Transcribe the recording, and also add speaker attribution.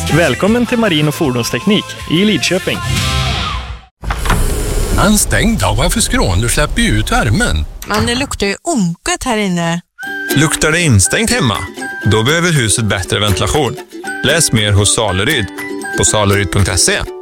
Speaker 1: Välkommen till Marin- och fordonsteknik i Lidköping.
Speaker 2: Men stäng då, varför skrån? Du släpper ju ut värmen.
Speaker 3: Men det luktar ju onket här inne.
Speaker 4: Luktar det instängt hemma? Då behöver huset bättre ventilation. Läs mer hos Saleryd på saleryd.se.